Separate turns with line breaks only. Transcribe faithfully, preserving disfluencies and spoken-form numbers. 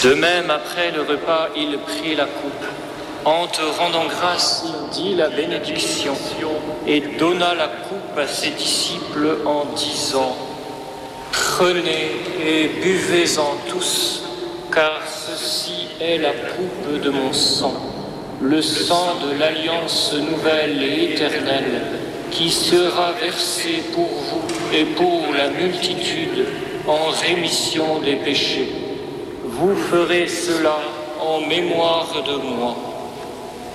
De même, après le repas, il prit la coupe. En te rendant grâce, il dit la bénédiction et donna la coupe à ses disciples en disant : Prenez et buvez-en tous, car ceci est la coupe de mon sang, le sang de l'alliance nouvelle et éternelle, qui sera versé pour vous et pour la multitude en rémission des péchés. Vous ferez cela en mémoire de moi.